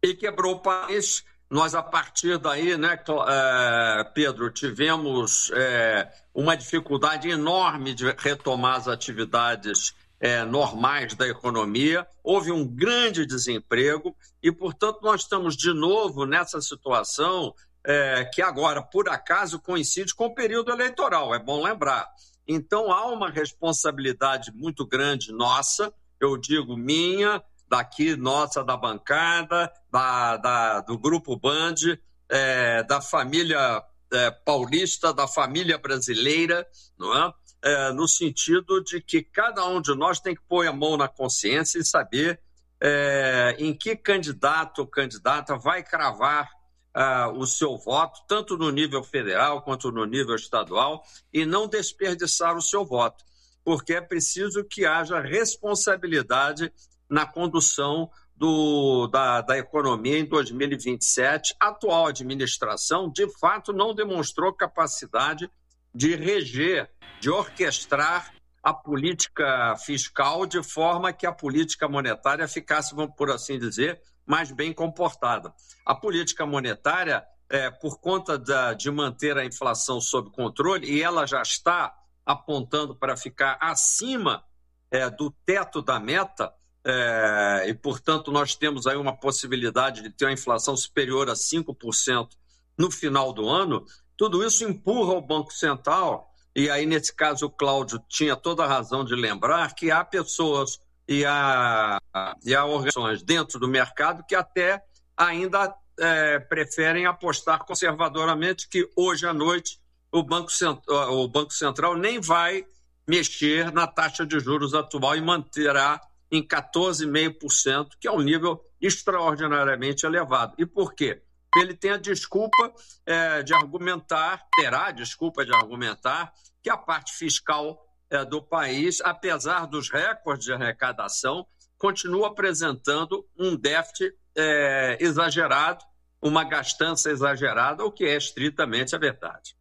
e quebrou o país. Nós, a partir daí, né, Pedro, tivemos uma dificuldade enorme de retomar as atividades normais da economia, houve um grande desemprego e, portanto, nós estamos de novo nessa situação que agora, por acaso, coincide com o período eleitoral, é bom lembrar. Então, há uma responsabilidade muito grande nossa, eu digo minha, daqui, nossa, da bancada, do Grupo Band, da família paulista, da família brasileira, não é? No sentido de que cada um de nós tem que pôr a mão na consciência e saber em que candidato ou candidata vai cravar o seu voto, tanto no nível federal quanto no nível estadual, e não desperdiçar o seu voto, porque é preciso que haja responsabilidade na condução da economia em 2027. A atual administração, de fato, não demonstrou capacidade de reger, de orquestrar a política fiscal de forma que a política monetária ficasse, por assim dizer, mais bem comportada. A política monetária, por conta de manter a inflação sob controle, e ela já está apontando para ficar acima do teto da meta, e, portanto, nós temos aí uma possibilidade de ter uma inflação superior a 5% no final do ano. Tudo isso empurra o Banco Central, e aí, nesse caso, o Cláudio tinha toda a razão de lembrar que há pessoas e há organizações dentro do mercado que até ainda preferem apostar conservadoramente que hoje à noite o Banco Central nem vai mexer na taxa de juros atual e manterá em 14,5%, que é um nível extraordinariamente elevado. E por quê? Ele tem a desculpa de argumentar, terá a desculpa de argumentar que a parte fiscal do país, apesar dos recordes de arrecadação, continua apresentando um déficit exagerado, uma gastança exagerada, o que é estritamente a verdade.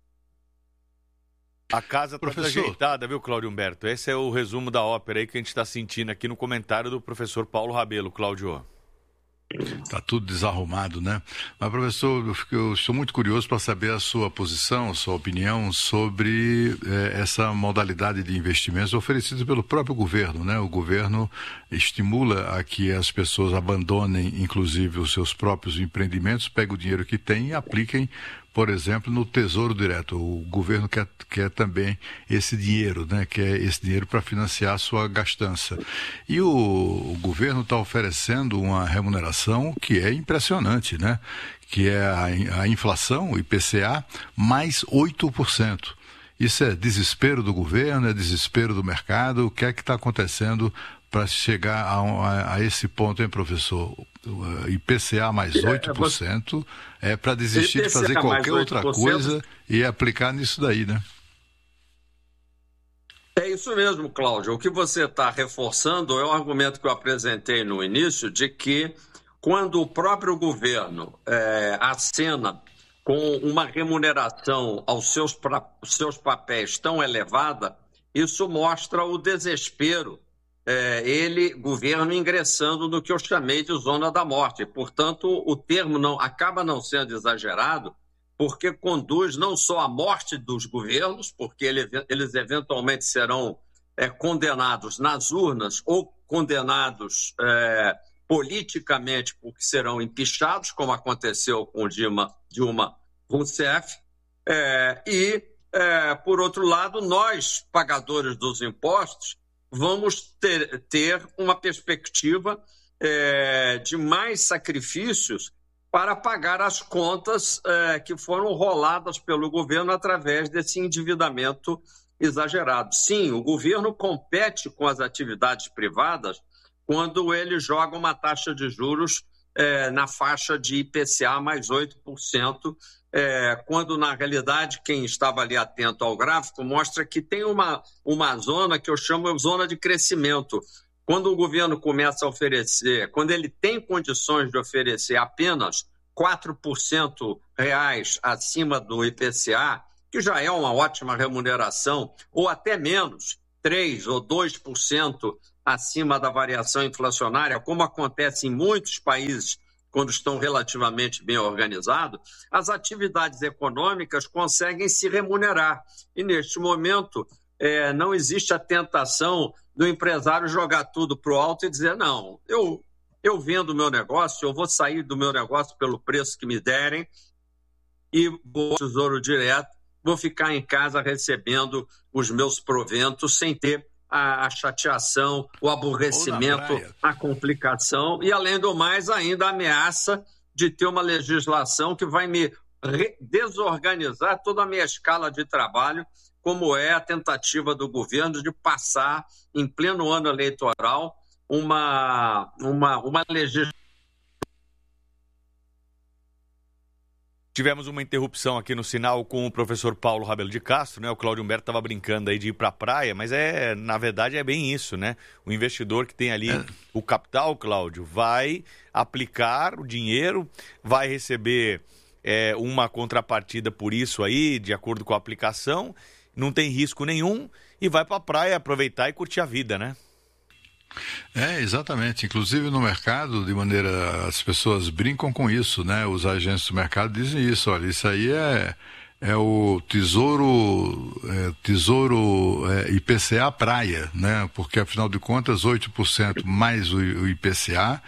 A casa está ajeitada, viu, Cláudio Humberto? Esse é o resumo da ópera aí que a gente está sentindo aqui no comentário do professor Paulo Rabelo, Cláudio. Está tudo desarrumado, né? Mas, professor, eu estou muito curioso para saber a sua posição, a sua opinião sobre essa modalidade de investimentos oferecida pelo próprio governo, né? O governo estimula a que as pessoas abandonem, inclusive, os seus próprios empreendimentos, peguem o dinheiro que têm e apliquem, por exemplo, no Tesouro Direto. O governo quer também esse dinheiro, né? Quer esse dinheiro para financiar a sua gastança. E o governo está oferecendo uma remuneração que é impressionante, né? Que é a inflação, o IPCA, mais 8%. Isso é desespero do governo, é desespero do mercado? O que é que está acontecendo para chegar a esse ponto, hein, professor? IPCA mais 8% é para desistir de fazer qualquer outra coisa e aplicar nisso daí, né? É isso mesmo, Cláudio. O que você está reforçando é um argumento que eu apresentei no início, de que quando o próprio governo acena com uma remuneração aos seus papéis tão elevada, isso mostra o desespero. Governo, ingressando no que eu chamei de zona da morte. Portanto, o termo acaba não sendo exagerado, porque conduz não só à morte dos governos, porque eles eventualmente serão condenados nas urnas ou condenados politicamente, porque serão empichados, como aconteceu com Dilma Rousseff, por outro lado, nós, pagadores dos impostos, vamos ter uma perspectiva de mais sacrifícios para pagar as contas que foram roladas pelo governo através desse endividamento exagerado. Sim, o governo compete com as atividades privadas quando ele joga uma taxa de juros na faixa de IPCA mais 8%, quando, na realidade, quem estava ali atento ao gráfico mostra que tem uma zona que eu chamo de zona de crescimento. Quando o governo começa a oferecer, quando ele tem condições de oferecer apenas 4% reais acima do IPCA, que já é uma ótima remuneração, ou até menos, 3% ou 2% acima da variação inflacionária, como acontece em muitos países quando estão relativamente bem organizados, as atividades econômicas conseguem se remunerar. E, neste momento, não existe a tentação do empresário jogar tudo para o alto e dizer, não, eu vendo o meu negócio, eu vou sair do meu negócio pelo preço que me derem e vou ao Tesouro Direto, vou ficar em casa recebendo os meus proventos sem ter a chateação, o aborrecimento, a complicação e, além do mais, ainda a ameaça de ter uma legislação que vai me desorganizar toda a minha escala de trabalho, como é a tentativa do governo de passar, em pleno ano eleitoral, uma legislação. Tivemos uma interrupção aqui no sinal com o professor Paulo Rabelo de Castro, né? O Cláudio Humberto estava brincando aí de ir para a praia, mas na verdade é bem isso, né? O investidor que tem ali o capital, Cláudio, vai aplicar o dinheiro, vai receber uma contrapartida por isso aí, de acordo com a aplicação, não tem risco nenhum e vai para a praia aproveitar e curtir a vida, né? Exatamente. Inclusive no mercado, as pessoas brincam com isso, né? Os agentes do mercado dizem isso, olha, isso aí é o tesouro IPCA praia, né? Porque afinal de contas 8% mais o IPCA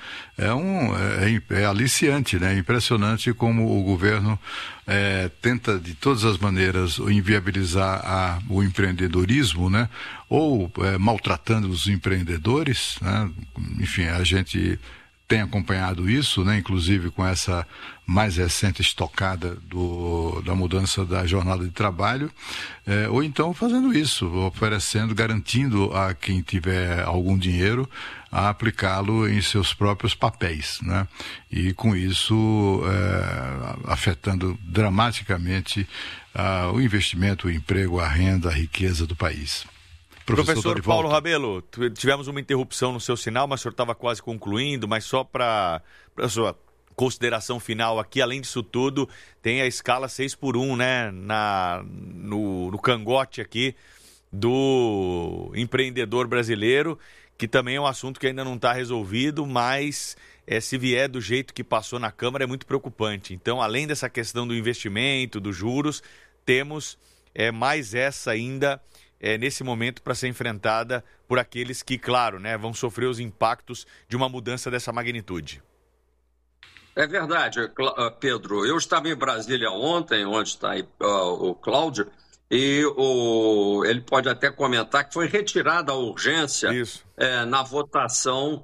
é aliciante, né? Impressionante como o governo tenta de todas as maneiras inviabilizar o empreendedorismo, né? Ou maltratando os empreendedores, né? Enfim, a gente tem acompanhado isso, né? Inclusive com essa mais recente estocada da mudança da jornada de trabalho, ou então fazendo isso, oferecendo, garantindo a quem tiver algum dinheiro a aplicá-lo em seus próprios papéis, né? E com isso afetando dramaticamente o investimento, o emprego, a renda, a riqueza do país. Professor Paulo Rabelo, tivemos uma interrupção no seu sinal, mas o senhor estava quase concluindo, mas só para a sua consideração final aqui, além disso tudo, tem a escala 6x1, né, no cangote aqui do empreendedor brasileiro, que também é um assunto que ainda não está resolvido, mas se vier do jeito que passou na Câmara é muito preocupante. Então, além dessa questão do investimento, dos juros, temos mais essa ainda nesse momento para ser enfrentada por aqueles que, claro, né, vão sofrer os impactos de uma mudança dessa magnitude. É verdade, Pedro. Eu estava em Brasília ontem, onde está aí, o Cláudio, e ele pode até comentar que foi retirada a urgência na votação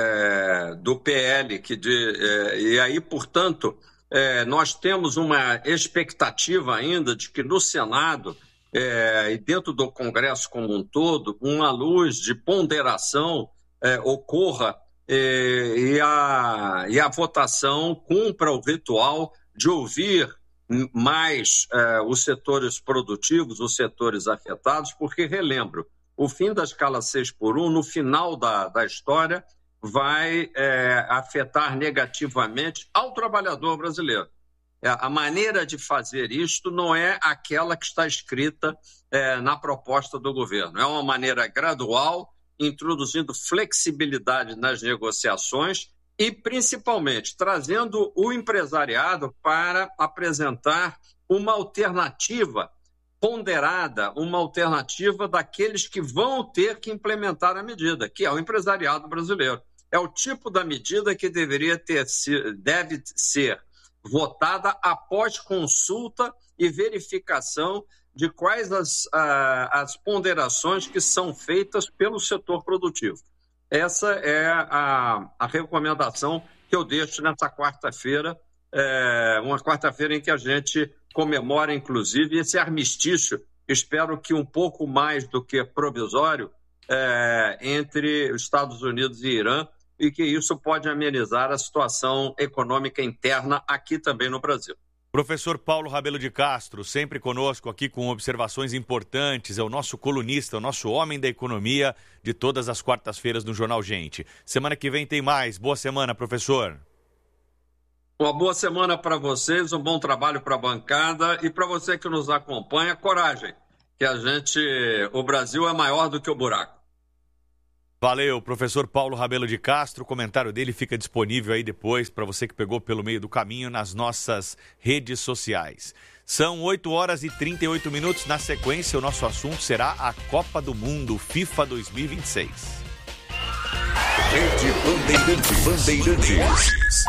do PL. E aí, portanto, nós temos uma expectativa ainda de que no Senado e dentro do Congresso como um todo, uma luz de ponderação ocorra e a votação cumpra o ritual de ouvir mais os setores produtivos, os setores afetados, porque, relembro, o fim da escala 6x1, no final da história, vai afetar negativamente ao trabalhador brasileiro. A maneira de fazer isto não é aquela que está escrita na proposta do governo. É uma maneira gradual, introduzindo flexibilidade nas negociações e, principalmente, trazendo o empresariado para apresentar uma alternativa ponderada, uma alternativa daqueles que vão ter que implementar a medida, que é o empresariado brasileiro. É o tipo da medida que deve ser votada após consulta e verificação de quais as ponderações que são feitas pelo setor produtivo. Essa é a recomendação que eu deixo nessa quarta-feira, uma quarta-feira em que a gente comemora, inclusive, esse armistício, espero que um pouco mais do que provisório, entre os Estados Unidos e Irã, e que isso pode amenizar a situação econômica interna aqui também no Brasil. Professor Paulo Rabelo de Castro, sempre conosco aqui com observações importantes, é o nosso colunista, o nosso homem da economia de todas as quartas-feiras no Jornal Gente. Semana que vem tem mais. Boa semana, professor. Uma boa semana para vocês, um bom trabalho para a bancada e para você que nos acompanha, coragem, que o Brasil é maior do que o buraco. Valeu, professor Paulo Rabelo de Castro. O comentário dele fica disponível aí depois para você que pegou pelo meio do caminho nas nossas redes sociais. São 8h38. Na sequência, o nosso assunto será a Copa do Mundo FIFA 2026. Rede Bandeirantes.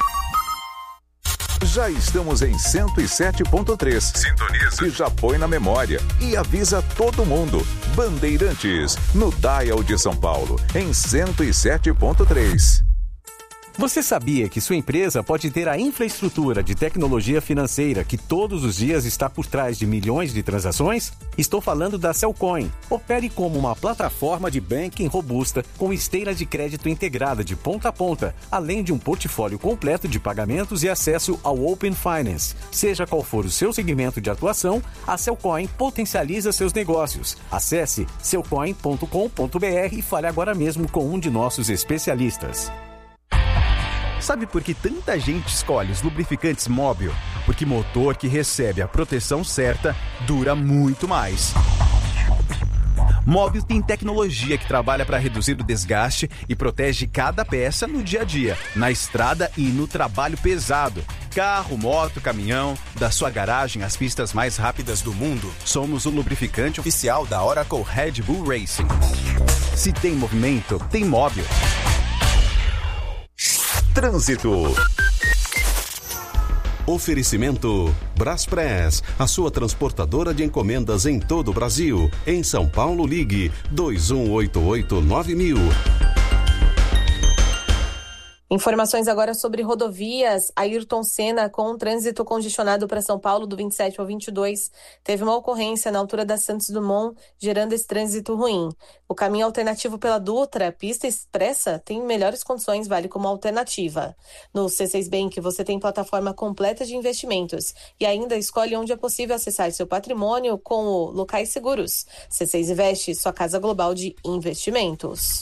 Já estamos em 107.3. Sintoniza. E já põe na memória. E avisa todo mundo. Bandeirantes, no Dial de São Paulo, em 107.3. Você sabia que sua empresa pode ter a infraestrutura de tecnologia financeira que todos os dias está por trás de milhões de transações? Estou falando da Cellcoin. Opere como uma plataforma de banking robusta com esteira de crédito integrada de ponta a ponta, além de um portfólio completo de pagamentos e acesso ao Open Finance. Seja qual for o seu segmento de atuação, a Cellcoin potencializa seus negócios. Acesse cellcoin.com.br e fale agora mesmo com um de nossos especialistas. Sabe por que tanta gente escolhe os lubrificantes Móbil? Porque motor que recebe a proteção certa dura muito mais. Móbil tem tecnologia que trabalha para reduzir o desgaste e protege cada peça no dia a dia, na estrada e no trabalho pesado. Carro, moto, caminhão, da sua garagem às pistas mais rápidas do mundo, somos o lubrificante oficial da Oracle Red Bull Racing. Se tem movimento, tem Móbil. Trânsito. Oferecimento Braspress, a sua transportadora de encomendas em todo o Brasil. Em São Paulo, ligue 2188-9000. Informações agora sobre rodovias. Ayrton Senna, com trânsito congestionado para São Paulo do 27 ao 22, teve uma ocorrência na altura da Santos Dumont, gerando esse trânsito ruim. O caminho alternativo pela Dutra, pista expressa, tem melhores condições, vale como alternativa. No C6 Bank, você tem plataforma completa de investimentos e ainda escolhe onde é possível acessar seu patrimônio com o Locais Seguros. C6 Investe, sua casa global de investimentos.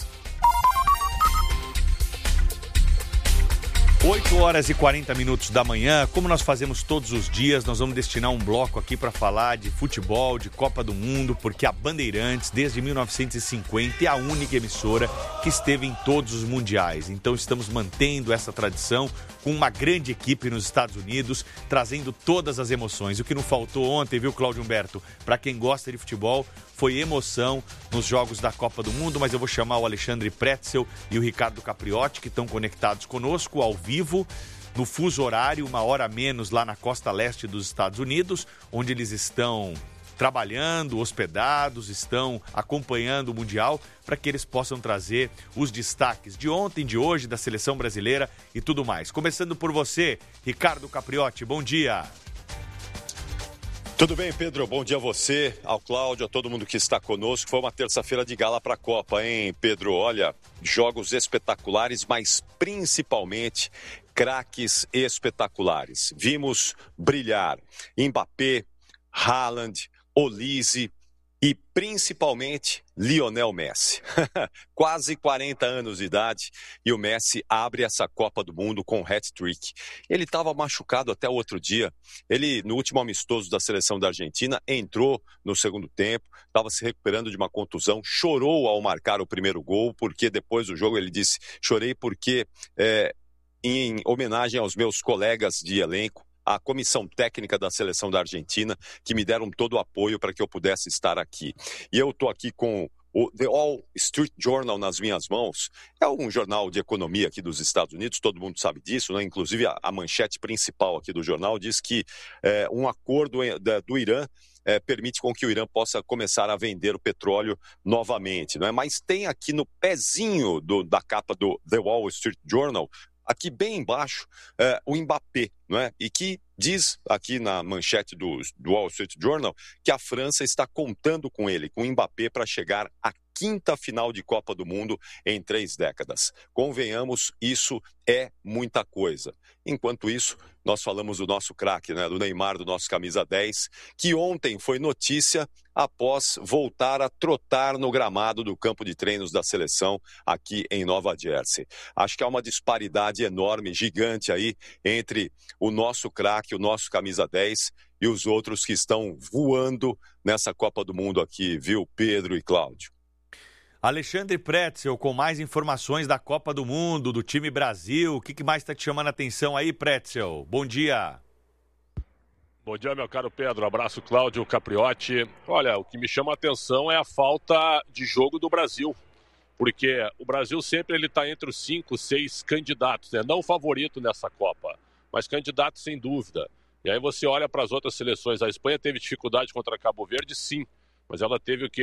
8h40 da manhã, como nós fazemos todos os dias, nós vamos destinar um bloco aqui para falar de futebol, de Copa do Mundo, porque a Bandeirantes, desde 1950, é a única emissora que esteve em todos os mundiais. Então estamos mantendo essa tradição com uma grande equipe nos Estados Unidos, trazendo todas as emoções. O que não faltou ontem, viu, Cláudio Humberto? Para quem gosta de futebol, foi emoção nos jogos da Copa do Mundo, mas eu vou chamar o Alexandre Pretzel e o Ricardo Capriotti, que estão conectados conosco ao vivo, no fuso horário, 1 hora a menos lá na costa leste dos Estados Unidos, onde eles estão trabalhando, hospedados, estão acompanhando o Mundial, para que eles possam trazer os destaques de ontem, de hoje, da seleção brasileira e tudo mais. Começando por você, Ricardo Capriotti, bom dia. Tudo bem, Pedro? Bom dia a você, ao Cláudio, a todo mundo que está conosco. Foi uma terça-feira de gala para a Copa, hein, Pedro? Olha, jogos espetaculares, mas principalmente craques espetaculares. Vimos brilhar Mbappé, Haaland, Olise e principalmente Lionel Messi. Quase 40 anos de idade e o Messi abre essa Copa do Mundo com um hat-trick. Ele estava machucado até o outro dia. Ele, no último amistoso da seleção da Argentina, entrou no segundo tempo, estava se recuperando de uma contusão, chorou ao marcar o primeiro gol, porque depois do jogo ele disse, chorei porque, em homenagem aos meus colegas de elenco, a comissão técnica da seleção da Argentina, que me deram todo o apoio para que eu pudesse estar aqui. E eu estou aqui com o The Wall Street Journal nas minhas mãos. É um jornal de economia aqui dos Estados Unidos, todo mundo sabe disso, né? Inclusive a manchete principal aqui do jornal diz que um acordo do Irã permite com que o Irã possa começar a vender o petróleo novamente, não é? Mas tem aqui no pezinho da capa do The Wall Street Journal, aqui bem embaixo, o Mbappé, não é? E que diz aqui na manchete do Wall Street Journal que a França está contando com ele, com o Mbappé, para chegar à 5ª final de Copa do Mundo em 3 décadas. Convenhamos, isso é muita coisa. Enquanto isso, nós falamos do nosso craque, né, do Neymar, do nosso camisa 10, que ontem foi notícia após voltar a trotar no gramado do campo de treinos da seleção aqui em Nova Jersey. Acho que há uma disparidade enorme, gigante aí, entre o nosso craque, o nosso camisa 10 e os outros que estão voando nessa Copa do Mundo aqui, viu, Pedro e Cláudio? Alexandre Pretzel, com mais informações da Copa do Mundo, do time Brasil. O que mais está te chamando a atenção aí, Pretzel? Bom dia. Bom dia, meu caro Pedro. Abraço, Cláudio Capriotti. Olha, o que me chama a atenção é a falta de jogo do Brasil. Porque o Brasil sempre está entre os 5, 6 candidatos, né? Não favorito nessa Copa, mas candidato sem dúvida. E aí você olha para as outras seleções. A Espanha teve dificuldade contra Cabo Verde, sim. Mas ela teve o quê?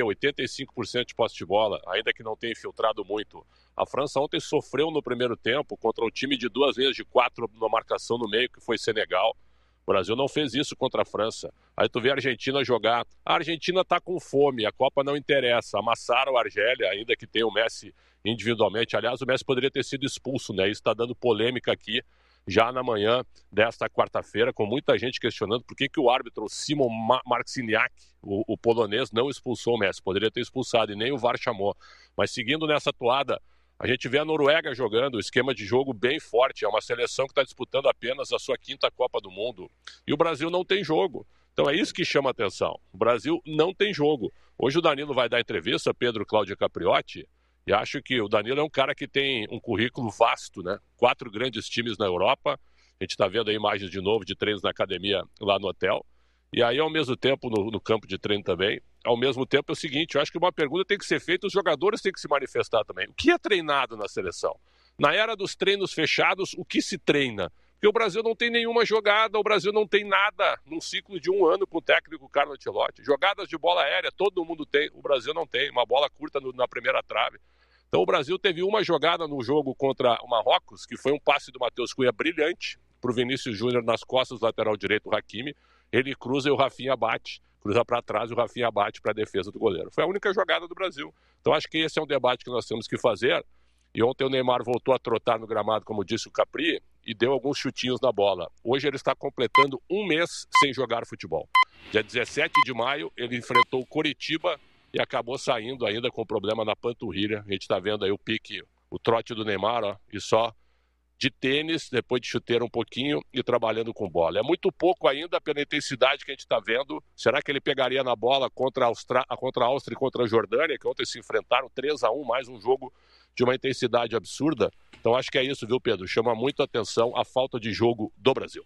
85% de posse de bola, ainda que não tenha infiltrado muito. A França ontem sofreu no primeiro tempo contra o time de 2 linhas de 4 na marcação no meio, que foi Senegal. O Brasil não fez isso contra a França. Aí tu vê a Argentina jogar. A Argentina está com fome, a Copa não interessa. Amassaram a Argélia, ainda que tenha o Messi individualmente. Aliás, o Messi poderia ter sido expulso, né? Isso está dando polêmica aqui, já na manhã desta quarta-feira, com muita gente questionando por que o árbitro Simon Marciniak, o polonês, não expulsou o Messi. Poderia ter expulsado e nem o VAR chamou. Mas seguindo nessa toada, a gente vê a Noruega jogando, esquema de jogo bem forte. É uma seleção que está disputando apenas a sua 5ª Copa do Mundo. E o Brasil não tem jogo. Então é isso que chama a atenção. O Brasil não tem jogo. Hoje o Danilo vai dar entrevista, Pedro, Cláudio Capriotti, e acho que o Danilo é um cara que tem um currículo vasto, né? 4 grandes times na Europa. A gente está vendo aí imagens de novo de treinos na academia lá no hotel. E aí, ao mesmo tempo, no campo de treino também. Ao mesmo tempo, é o seguinte, eu acho que uma pergunta tem que ser feita, os jogadores têm que se manifestar também. O que é treinado na seleção? Na era dos treinos fechados, o que se treina? Porque o Brasil não tem nenhuma jogada, o Brasil não tem nada num ciclo de 1 ano com o técnico Carlo Ancelotti. Jogadas de bola aérea, todo mundo tem, o Brasil não tem. Uma bola curta na primeira trave. Então o Brasil teve uma jogada no jogo contra o Marrocos, que foi um passe do Matheus Cunha brilhante para o Vinícius Júnior nas costas do lateral direito, o Hakimi. Ele cruza e o Rafinha bate. Cruza para trás e o Rafinha bate para a defesa do goleiro. Foi a única jogada do Brasil. Então acho que esse é um debate que nós temos que fazer. E ontem o Neymar voltou a trotar no gramado, como disse o Capri, e deu alguns chutinhos na bola. Hoje ele está completando 1 mês sem jogar futebol. Dia 17 de maio ele enfrentou o Coritiba e acabou saindo ainda com problema na panturrilha. A gente está vendo aí o pique, o trote do Neymar, ó, e só de tênis, depois de chuteira um pouquinho e trabalhando com bola. É muito pouco ainda pela intensidade que a gente está vendo. Será que ele pegaria na bola contra a Áustria e contra a Jordânia, que ontem se enfrentaram 3-1, mais um jogo de uma intensidade absurda? Então acho que é isso, viu, Pedro? Chama muito a atenção a falta de jogo do Brasil.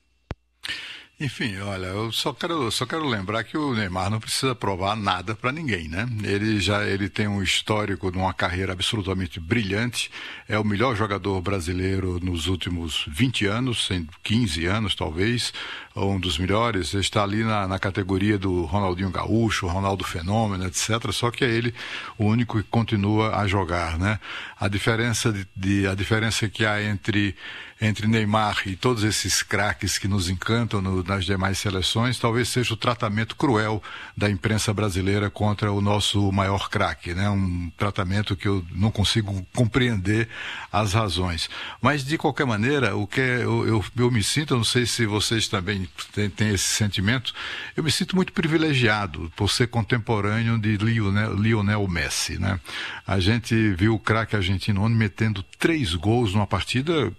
Enfim, olha, eu só quero lembrar que o Neymar não precisa provar nada para ninguém, né? Ele tem um histórico de uma carreira absolutamente brilhante, é o melhor jogador brasileiro nos últimos 20 anos, 15 anos talvez, um dos melhores, está ali na categoria do Ronaldinho Gaúcho, Ronaldo Fenômeno, etc., só que é ele o único que continua a jogar, né? A diferença que há entre Neymar e todos esses craques que nos encantam nas demais seleções, talvez seja o tratamento cruel da imprensa brasileira contra o nosso maior craque, né? Um tratamento que eu não consigo compreender as razões. Mas, de qualquer maneira, o que eu me sinto, eu não sei se vocês também têm esse sentimento, eu me sinto muito privilegiado por ser contemporâneo de Lionel Messi, né? A gente viu o craque argentino metendo 3 gols numa partida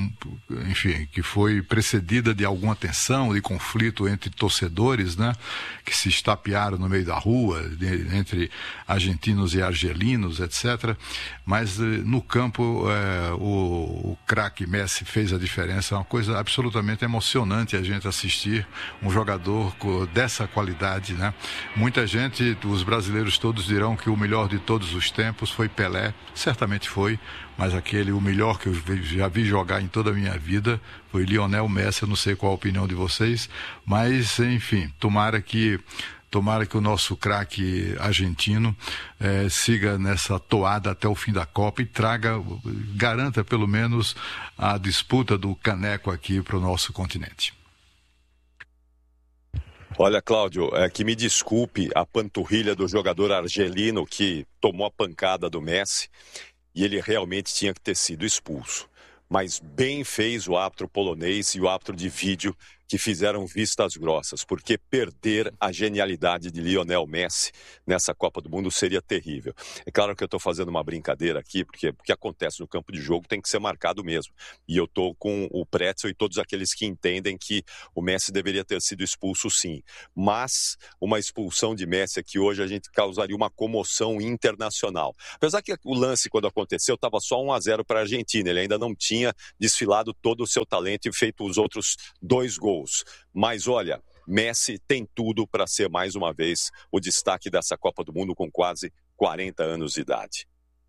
que foi precedida de alguma tensão, de conflito entre torcedores, né, que se estapearam no meio da rua, entre argentinos e argelinos, etc. Mas no campo o craque Messi fez a diferença. É uma coisa absolutamente emocionante a gente assistir um jogador dessa qualidade, né? Muita gente, os brasileiros todos dirão que o melhor de todos os tempos foi Pelé, certamente foi, mas o melhor que eu já vi jogar em toda a minha vida foi Lionel Messi. Eu não sei qual a opinião de vocês, mas, enfim, tomara que o nosso craque argentino siga nessa toada até o fim da Copa e garanta pelo menos a disputa do caneco aqui para o nosso continente. Olha, Cláudio, que me desculpe a panturrilha do jogador argelino que tomou a pancada do Messi, e ele realmente tinha que ter sido expulso. Mas bem fez o árbitro polonês e o árbitro de vídeo que fizeram vistas grossas, porque perder a genialidade de Lionel Messi nessa Copa do Mundo seria terrível. É claro que eu estou fazendo uma brincadeira aqui, porque o que acontece no campo de jogo tem que ser marcado mesmo. E eu estou com o Pretzel e todos aqueles que entendem que o Messi deveria ter sido expulso sim. Mas uma expulsão de Messi aqui hoje a gente causaria uma comoção internacional. Apesar que o lance, quando aconteceu, estava só 1-0 para a Argentina. Ele ainda não tinha desfilado todo o seu talento e feito os outros 2 gols. Mas olha, Messi tem tudo para ser mais uma vez o destaque dessa Copa do Mundo com quase 40 anos de idade.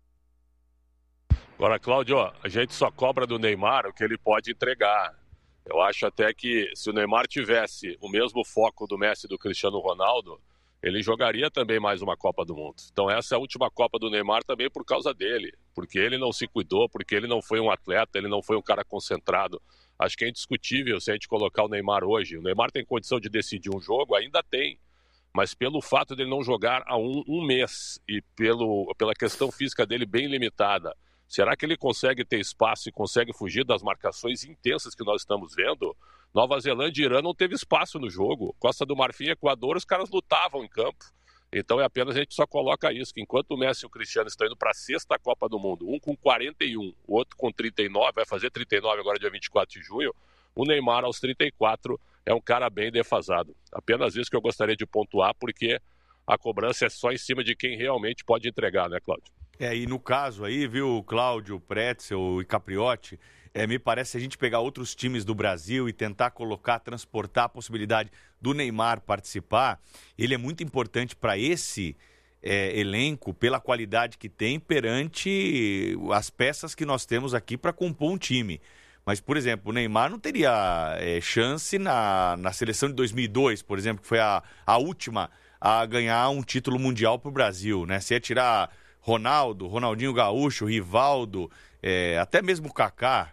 Agora, Cláudio, a gente só cobra do Neymar o que ele pode entregar. Eu acho até que se o Neymar tivesse o mesmo foco do Messi e do Cristiano Ronaldo, ele jogaria também mais uma Copa do Mundo. Então essa é a última Copa do Neymar também por causa dele, porque ele não se cuidou, porque ele não foi um atleta, ele não foi um cara concentrado. Acho que é indiscutível se a gente colocar o Neymar hoje. O Neymar tem condição de decidir um jogo? Ainda tem. Mas pelo fato dele não jogar há um mês e pela questão física dele bem limitada, será que ele consegue ter espaço e consegue fugir das marcações intensas que nós estamos vendo? Nova Zelândia e Irã não teve espaço no jogo. Costa do Marfim e Equador, os caras lutavam em campo. Então é apenas a gente só coloca isso, que enquanto o Messi e o Cristiano estão indo para a 6ª Copa do Mundo, um com 41, o outro com 39, vai fazer 39 agora dia 24 de junho, o Neymar aos 34 é um cara bem defasado. Apenas isso que eu gostaria de pontuar, porque a cobrança é só em cima de quem realmente pode entregar, né, Cláudio? E no caso aí, viu, Cláudio, Pretzel e Capriotti, me parece se a gente pegar outros times do Brasil e tentar transportar a possibilidade do Neymar participar, ele é muito importante para esse elenco pela qualidade que tem perante as peças que nós temos aqui para compor um time. Mas, por exemplo, o Neymar não teria chance na seleção de 2002, por exemplo, que foi a última a ganhar um título mundial para o Brasil, né? Se ia tirar Ronaldo, Ronaldinho Gaúcho, Rivaldo, até mesmo o Kaká,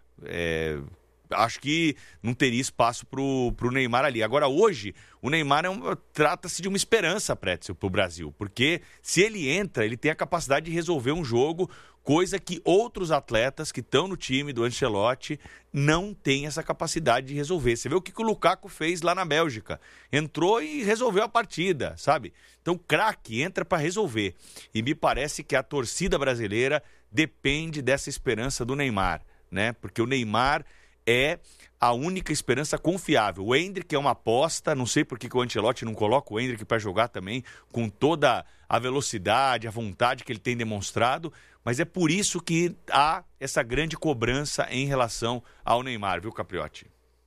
acho que não teria espaço pro Neymar ali. Agora, hoje, o Neymar trata-se de uma esperança, Pretzel, pro Brasil, porque se ele entra, ele tem a capacidade de resolver um jogo, coisa que outros atletas que estão no time do Ancelotti não têm essa capacidade de resolver. Você vê o que o Lukaku fez lá na Bélgica. Entrou e resolveu a partida, sabe? Então, craque entra para resolver. E me parece que a torcida brasileira depende dessa esperança do Neymar, né? Porque o Neymar é a única esperança confiável. O Endrick é uma aposta, não sei por que o Ancelotti não coloca o Endrick para jogar também, com toda a velocidade, a vontade que ele tem demonstrado, mas é por isso que há essa grande cobrança em relação ao Neymar, viu, Capriotti?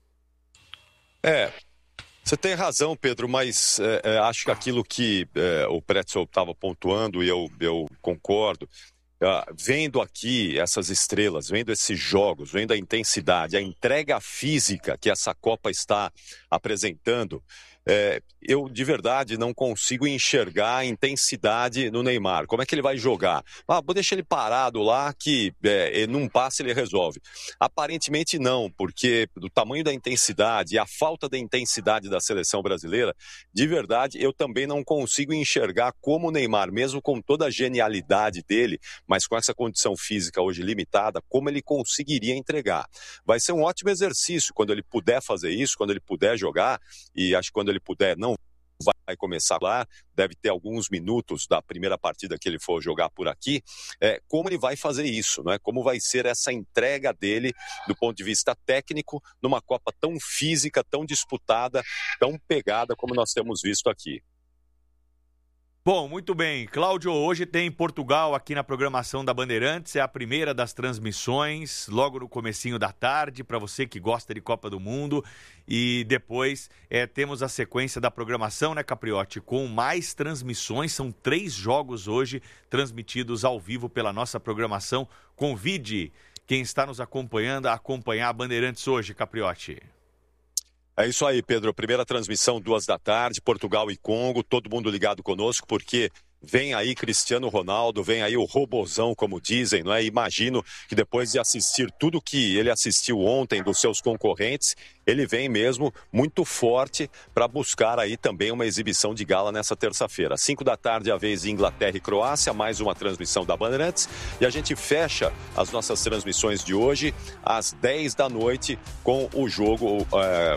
Você tem razão, Pedro, mas acho que aquilo que o Pretzel estava pontuando, e eu concordo, vendo aqui essas estrelas, vendo esses jogos, vendo a intensidade, a entrega física que essa Copa está apresentando, eu de verdade não consigo enxergar a intensidade no Neymar. Como é que ele vai jogar? Vou deixar ele parado lá que num passe ele resolve. Aparentemente não, porque do tamanho da intensidade e a falta da intensidade da seleção brasileira, de verdade eu também não consigo enxergar como o Neymar, mesmo com toda a genialidade dele, mas com essa condição física hoje limitada, como ele conseguiria entregar. Vai ser um ótimo exercício quando ele puder fazer isso, quando ele puder jogar, e acho que quando ele puder não vai começar lá, deve ter alguns minutos da primeira partida que ele for jogar por aqui, como ele vai fazer isso, né? Como vai ser essa entrega dele do ponto de vista técnico numa Copa tão física, tão disputada, tão pegada como nós temos visto aqui. Bom, muito bem. Cláudio, hoje tem Portugal aqui na programação da Bandeirantes, é a primeira das transmissões, logo no comecinho da tarde, para você que gosta de Copa do Mundo. E depois temos a sequência da programação, né, Capriotti, com mais transmissões. São 3 jogos hoje transmitidos ao vivo pela nossa programação. Convide quem está nos acompanhando a acompanhar a Bandeirantes hoje, Capriotti. É isso aí, Pedro. Primeira transmissão, 14h, Portugal e Congo, todo mundo ligado conosco, porque Vem aí Cristiano Ronaldo, vem aí o robozão, como dizem, não é? Imagino que depois de assistir tudo que ele assistiu ontem dos seus concorrentes, ele vem mesmo muito forte para buscar aí também uma exibição de gala nessa terça-feira. 5 da tarde, a vez Inglaterra e Croácia, mais uma transmissão da Bandeirantes. E a gente fecha as nossas transmissões de hoje às 10 da noite com o jogo,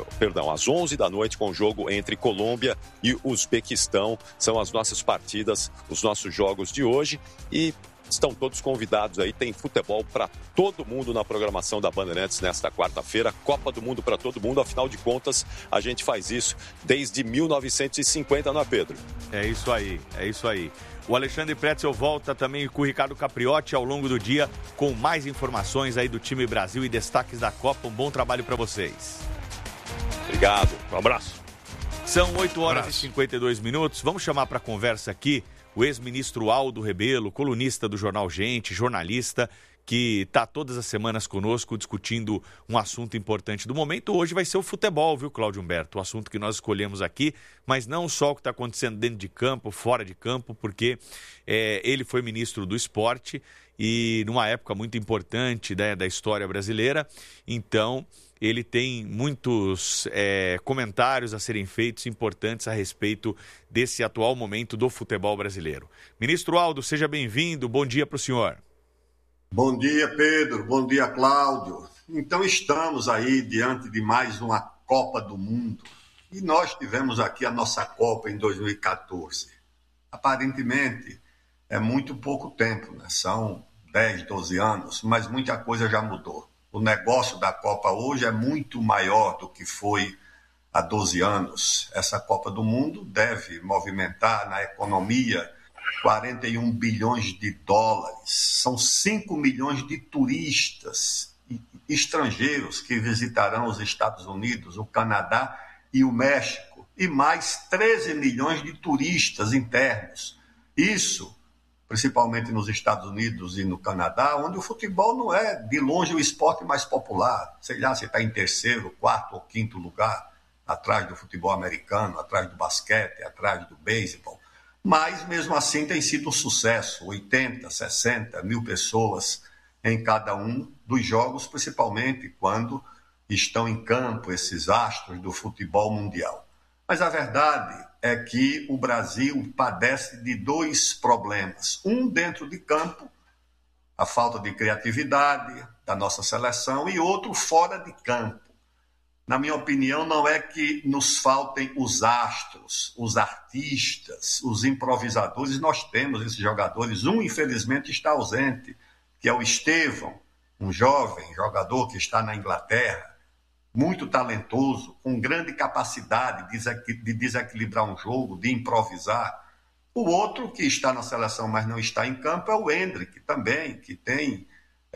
às 11 da noite com o jogo entre Colômbia e Uzbequistão. São as nossas partidas, os nossos jogos de hoje e estão todos convidados aí, tem futebol para todo mundo na programação da Bandeirantes nesta quarta-feira, Copa do Mundo para todo mundo, afinal de contas a gente faz isso desde 1950, não é, Pedro? É isso aí. O Alexandre Pretzel volta também com o Ricardo Capriotti ao longo do dia com mais informações aí do time Brasil e destaques da Copa. Um bom trabalho para vocês. Obrigado, um abraço. São 8 horas e 52 minutos. Vamos chamar para conversa aqui o ex-ministro Aldo Rebelo, colunista do Jornal Gente, jornalista, que está todas as semanas conosco discutindo um assunto importante do momento. Hoje vai ser o futebol, viu, Cláudio Humberto? O assunto que nós escolhemos aqui, mas não só o que está acontecendo dentro de campo, fora de campo, porque ele foi ministro do esporte e numa época muito importante, né, da história brasileira. Então, ele tem muitos comentários a serem feitos importantes a respeito desse atual momento do futebol brasileiro. Ministro Aldo, seja bem-vindo. Bom dia para o senhor. Bom dia, Pedro. Bom dia, Cláudio. Então, estamos aí diante de mais uma Copa do Mundo. E nós tivemos aqui a nossa Copa em 2014. Aparentemente, é muito pouco tempo, né? São 10, 12 anos, mas muita coisa já mudou. O negócio da Copa hoje é muito maior do que foi há 12 anos. Essa Copa do Mundo deve movimentar na economia 41 bilhões de dólares. São 5 milhões de turistas estrangeiros que visitarão os Estados Unidos, o Canadá e o México. E mais 13 milhões de turistas internos. Isso principalmente nos Estados Unidos e no Canadá, onde o futebol não é, de longe, o esporte mais popular. Sei lá, você está em terceiro, quarto ou quinto lugar, atrás do futebol americano, atrás do basquete, atrás do beisebol. Mas, mesmo assim, tem sido um sucesso. 80, 60 mil pessoas em cada um dos jogos, principalmente quando estão em campo esses astros do futebol mundial. Mas a verdade é que o Brasil padece de dois problemas. Um dentro de campo, a falta de criatividade da nossa seleção, e outro fora de campo. Na minha opinião, não é que nos faltem os astros, os artistas, os improvisadores. Nós temos esses jogadores. Um, infelizmente, está ausente, que é o Estevão, um jovem jogador que está na Inglaterra, muito talentoso, com grande capacidade de desequilibrar um jogo, de improvisar. O outro que está na seleção, mas não está em campo, é o Endrick, também, que tem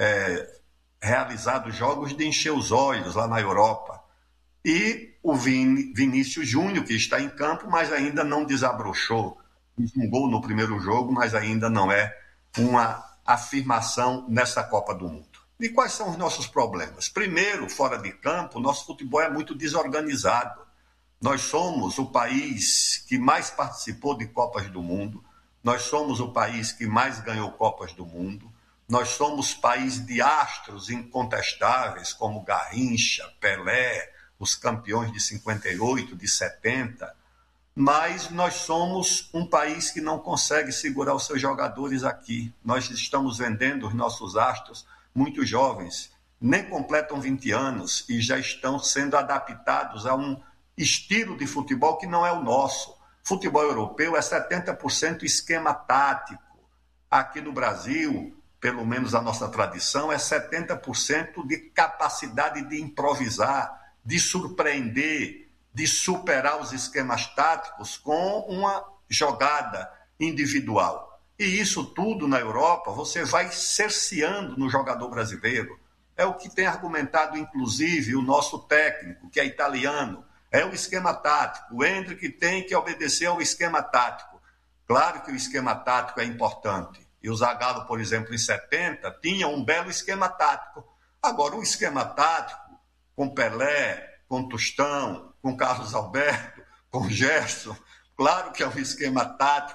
realizado jogos de encher os olhos lá na Europa. E o Vinícius Júnior, que está em campo, mas ainda não desabrochou. Fez um gol no primeiro jogo, mas ainda não é uma afirmação nessa Copa do Mundo. E quais são os nossos problemas? Primeiro, fora de campo, nosso futebol é muito desorganizado. Nós somos o país que mais participou de Copas do Mundo, nós somos o país que mais ganhou Copas do Mundo, nós somos país de astros incontestáveis, como Garrincha, Pelé, os campeões de 58, de 70, mas nós somos um país que não consegue segurar os seus jogadores aqui. Nós estamos vendendo os nossos astros muito jovens, nem completam 20 anos e já estão sendo adaptados a um estilo de futebol que não é o nosso. Futebol europeu é 70% esquema tático. Aqui no Brasil, pelo menos a nossa tradição, é 70% de capacidade de improvisar, de surpreender, de superar os esquemas táticos com uma jogada individual. E isso tudo na Europa, você vai cerceando no jogador brasileiro. É o que tem argumentado, inclusive, o nosso técnico, que é italiano. É o esquema tático. O Endrick tem que obedecer ao esquema tático. Claro que o esquema tático é importante. E o Zagallo, por exemplo, em 70, tinha um belo esquema tático. Agora, o esquema tático, com Pelé, com Tostão, com Carlos Alberto, com Gerson, claro que é um esquema tático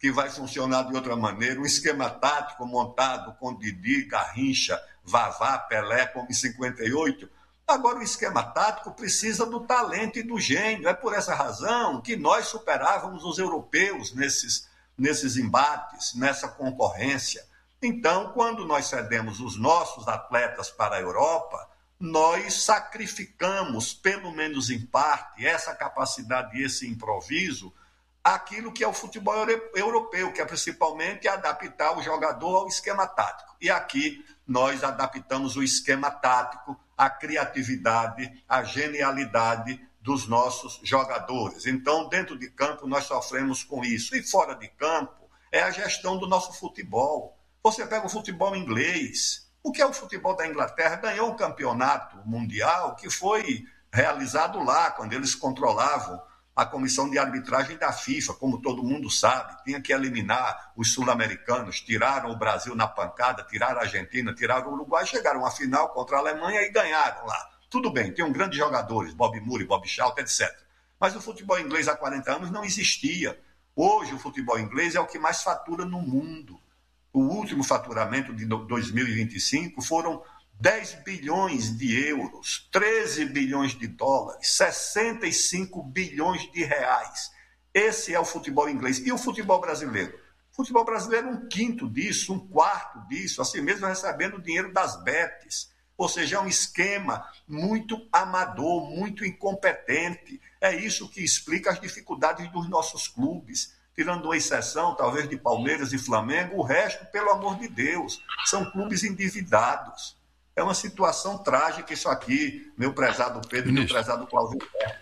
que vai funcionar de outra maneira, um esquema tático montado com Didi, Garrincha, Vavá, Pelé, como em 58. Agora, o esquema tático precisa do talento e do gênio. É por essa razão que nós superávamos os europeus nesses embates, nessa concorrência. Então, quando nós cedemos os nossos atletas para a Europa, nós sacrificamos, pelo menos em parte, essa capacidade e esse improviso, aquilo que é o futebol europeu, que é principalmente adaptar o jogador ao esquema tático. E aqui nós adaptamos o esquema tático, a criatividade, a genialidade dos nossos jogadores. Então, dentro de campo, nós sofremos com isso. E fora de campo, é a gestão do nosso futebol. Você pega o futebol inglês. O que é o futebol da Inglaterra? Ganhou um campeonato mundial que foi realizado lá, quando eles controlavam a comissão de arbitragem da FIFA, como todo mundo sabe. Tinha que eliminar os sul-americanos, tiraram o Brasil na pancada, tiraram a Argentina, tiraram o Uruguai, chegaram à final contra a Alemanha e ganharam lá. Tudo bem, tem grandes jogadores, Bob Moore, Bob Charlton, etc. Mas o futebol inglês há 40 anos não existia. Hoje o futebol inglês é o que mais fatura no mundo. O último faturamento de 2025 foram 10 bilhões de euros, 13 bilhões de dólares, 65 bilhões de reais. Esse é o futebol inglês. E o futebol brasileiro? O futebol brasileiro é um quinto disso, um quarto disso, assim mesmo recebendo o dinheiro das betes. Ou seja, é um esquema muito amador, muito incompetente. É isso que explica as dificuldades dos nossos clubes. Tirando uma exceção, talvez, de Palmeiras e Flamengo, o resto, pelo amor de Deus, são clubes endividados. É uma situação trágica isso aqui, meu prezado Pedro e meu prezado Cláudio Roberto.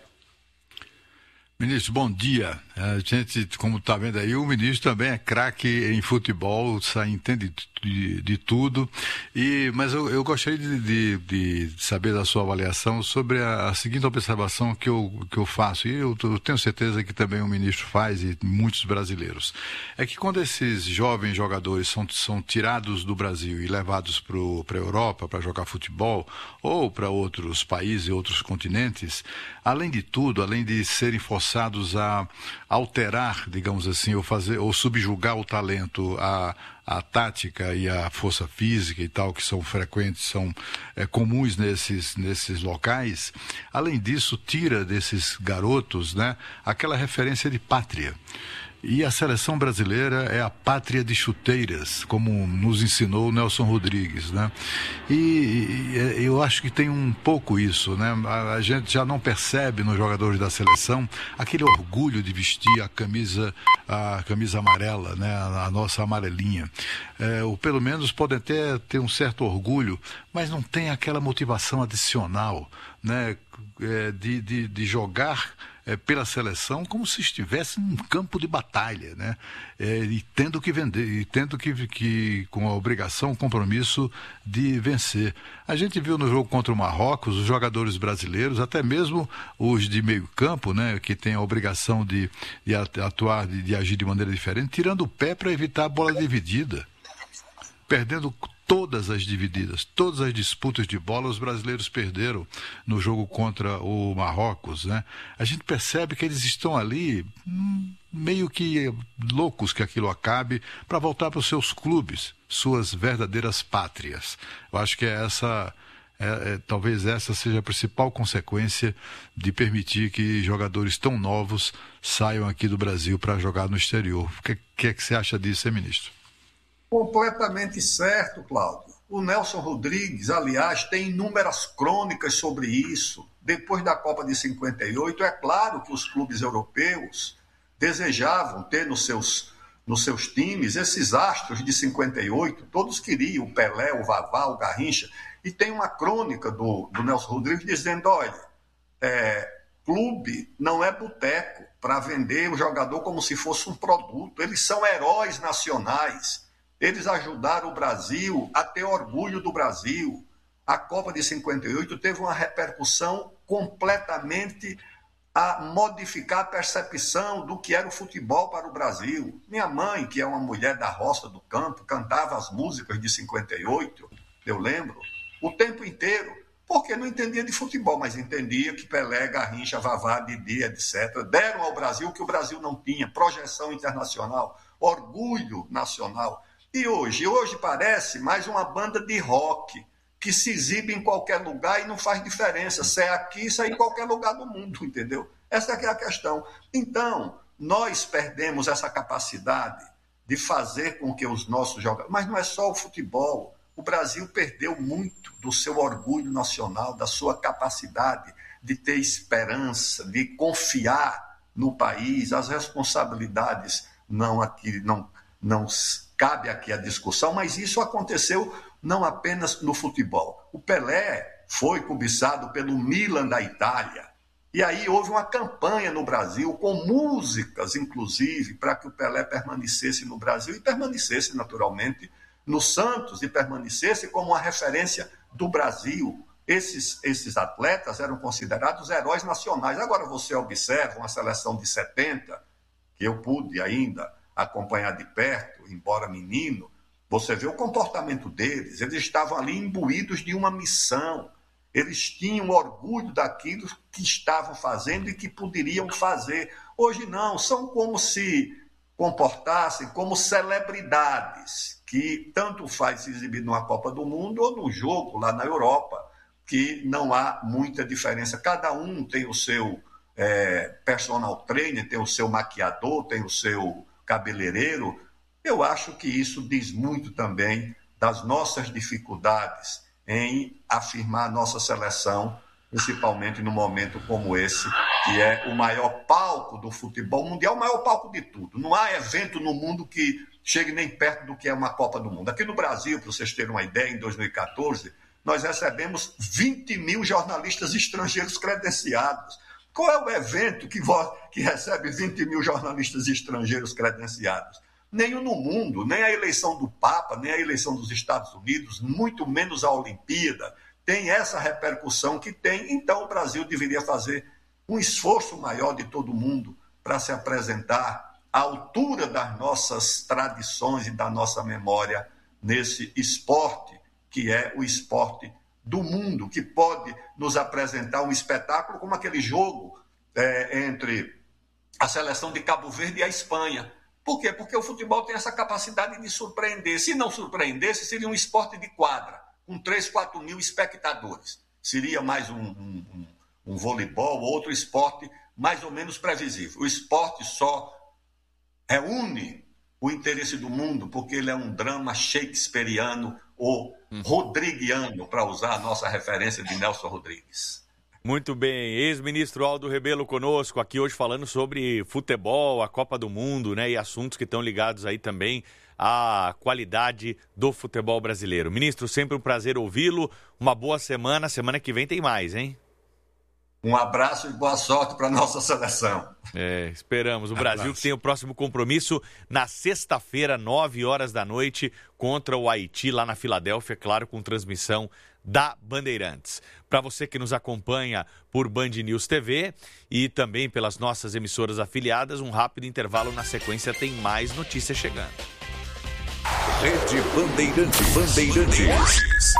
Ministro, bom dia. A gente, como está vendo aí, o ministro também é craque em futebol, entende de tudo. Mas eu gostaria de saber da sua avaliação sobre a seguinte observação que eu faço, e eu tenho certeza que também o ministro faz e muitos brasileiros. É que quando esses jovens jogadores são tirados do Brasil e levados para a Europa para jogar futebol, ou para outros países e outros continentes, além de tudo, além de serem forçados a alterar, digamos assim, ou subjugar o talento, a tática e a força física e tal, que são frequentes, são comuns nesses locais, além disso, tira desses garotos, né, aquela referência de pátria. E a seleção brasileira é a pátria de chuteiras, como nos ensinou o Nelson Rodrigues, né? E eu acho que tem um pouco isso, né? A gente já não percebe nos jogadores da seleção aquele orgulho de vestir a camisa amarela, né? A nossa amarelinha. Ou pelo menos podem até ter um certo orgulho, mas não tem aquela motivação adicional, né? De jogar pela seleção como se estivesse num campo de batalha, né? E tendo que vender, e tendo que com a obrigação, o compromisso de vencer. A gente viu no jogo contra o Marrocos os jogadores brasileiros, até mesmo os de meio campo, né, que têm a obrigação de atuar, de agir de maneira diferente, tirando o pé para evitar a bola dividida, perdendo todas as divididas, todas as disputas de bola os brasileiros perderam no jogo contra o Marrocos, né? A gente percebe que eles estão ali meio que loucos que aquilo acabe para voltar para os seus clubes, suas verdadeiras pátrias. Eu acho que talvez essa seja a principal consequência de permitir que jogadores tão novos saiam aqui do Brasil para jogar no exterior. O que é que você acha disso, hein, ministro? Completamente certo, Cláudio. O Nelson Rodrigues, aliás, tem inúmeras crônicas sobre isso. Depois da Copa de 58, é claro que os clubes europeus desejavam ter nos seus times esses astros de 58. Todos queriam o Pelé, o Vavá, o Garrincha. E tem uma crônica do Nelson Rodrigues dizendo, olha, clube não é boteco para vender o jogador como se fosse um produto. Eles são heróis nacionais. Eles ajudaram o Brasil a ter orgulho do Brasil. A Copa de 58 teve uma repercussão completamente a modificar a percepção do que era o futebol para o Brasil. Minha mãe, que é uma mulher da roça do campo, cantava as músicas de 58, eu lembro, o tempo inteiro, porque não entendia de futebol, mas entendia que Pelé, Garrincha, Vavá, Didi, etc., deram ao Brasil o que o Brasil não tinha, projeção internacional. orgulho nacional. E hoje parece mais uma banda de rock que se exibe em qualquer lugar e não faz diferença se é aqui, se é em qualquer lugar do mundo, entendeu? Essa é a questão. Então, nós perdemos essa capacidade de fazer com que os nossos jogadores... Mas não é só o futebol. O Brasil perdeu muito do seu orgulho nacional, da sua capacidade de ter esperança, de confiar no país. As responsabilidades não cabe aqui a discussão, mas isso aconteceu não apenas no futebol. O Pelé foi cobiçado pelo Milan da Itália. E aí houve uma campanha no Brasil, com músicas, inclusive, para que o Pelé permanecesse no Brasil e permanecesse, naturalmente, no Santos e permanecesse como uma referência do Brasil. Esses atletas eram considerados heróis nacionais. Agora você observa uma seleção de 70, que eu pude ainda acompanhar de perto, embora menino, você vê o comportamento deles. Eles estavam ali imbuídos de uma missão. Eles tinham orgulho daquilo que estavam fazendo e que poderiam fazer. Hoje não, são como se comportassem como celebridades, que tanto faz se exibir numa Copa do Mundo ou no jogo lá na Europa, que não há muita diferença. Cada um tem o seu personal trainer, tem o seu maquiador, tem o seu cabeleireiro. Eu acho que isso diz muito também das nossas dificuldades em afirmar a nossa seleção, principalmente num momento como esse, que é o maior palco do futebol mundial, o maior palco de tudo. Não há evento no mundo que chegue nem perto do que é uma Copa do Mundo. Aqui no Brasil, para vocês terem uma ideia, em 2014, nós recebemos 20 mil jornalistas estrangeiros credenciados. Qual é o evento que recebe 20 mil jornalistas estrangeiros credenciados? Nenhum no mundo, nem a eleição do Papa, nem a eleição dos Estados Unidos, muito menos a Olimpíada, tem essa repercussão que tem. Então o Brasil deveria fazer um esforço maior de todo mundo para se apresentar à altura das nossas tradições e da nossa memória nesse esporte, que é o esporte do mundo, que pode nos apresentar um espetáculo como aquele jogo entre a seleção de Cabo Verde e a Espanha. Por quê? Porque o futebol tem essa capacidade de surpreender. Se não surpreendesse, seria um esporte de quadra, com 3, 4 mil espectadores. Seria mais um voleibol, outro esporte mais ou menos previsível. O esporte só reúne o interesse do mundo porque ele é um drama shakespeariano ou rodriguiano, para usar a nossa referência de Nelson Rodrigues. Muito bem, ex-ministro Aldo Rebelo conosco aqui hoje falando sobre futebol, a Copa do Mundo, né, e assuntos que estão ligados aí também à qualidade do futebol brasileiro. Ministro, sempre um prazer ouvi-lo, uma boa semana que vem tem mais, hein? Um abraço e boa sorte para a nossa seleção. Esperamos. O Brasil que tem o próximo compromisso na sexta-feira, 9h da noite, contra o Haiti, lá na Filadélfia, claro, com transmissão da Bandeirantes. Para você que nos acompanha por Band News TV e também pelas nossas emissoras afiliadas, um rápido intervalo, na sequência tem mais notícias chegando. Rede Bandeirantes.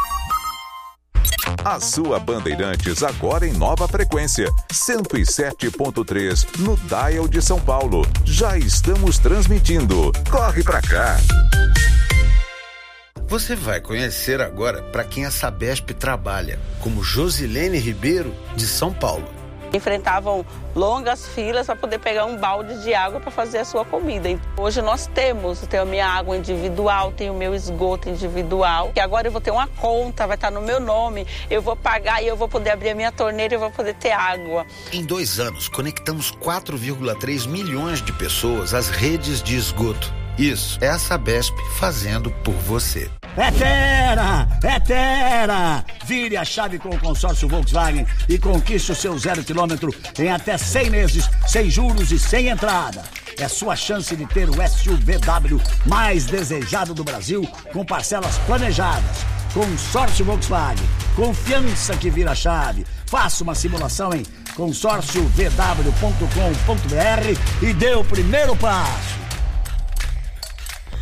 A sua Bandeirantes agora em nova frequência, 107.3 no Dial de São Paulo. Já estamos transmitindo. Corre pra cá. Você vai conhecer agora para quem a Sabesp trabalha, como Josilene Ribeiro, de São Paulo. Enfrentavam longas filas para poder pegar um balde de água para fazer a sua comida. Hoje nós temos, eu tenho a minha água individual, tenho o meu esgoto individual, que agora eu vou ter uma conta, vai estar no meu nome, eu vou pagar e eu vou poder abrir a minha torneira e eu vou poder ter água. Em 2 anos, conectamos 4,3 milhões de pessoas às redes de esgoto. Isso é a Sabesp fazendo por você. É Terra! Vire a chave com o consórcio Volkswagen e conquiste o seu 0 km em até 100 meses, sem juros e sem entrada. É sua chance de ter o SUVW mais desejado do Brasil, com parcelas planejadas. Consórcio Volkswagen, confiança que vira chave. Faça uma simulação em consórciovw.com.br e dê o primeiro passo.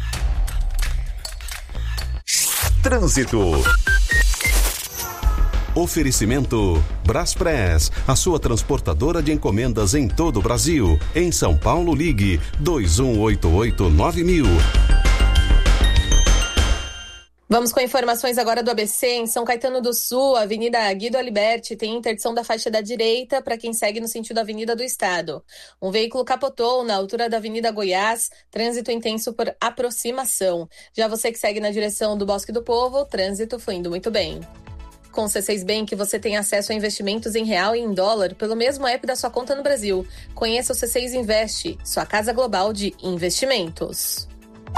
Trânsito. Oferecimento Braspress, a sua transportadora de encomendas em todo o Brasil. Em São Paulo, ligue 2188-9000. Vamos com informações agora do ABC. Em São Caetano do Sul, a Avenida Guido Aliberti tem interdição da faixa da direita para quem segue no sentido da Avenida do Estado. Um veículo capotou na altura da Avenida Goiás, trânsito intenso por aproximação. Já você que segue na direção do Bosque do Povo, trânsito fluindo muito bem. Com o C6 Bank, você tem acesso a investimentos em real e em dólar pelo mesmo app da sua conta no Brasil. Conheça o C6 Invest, sua casa global de investimentos.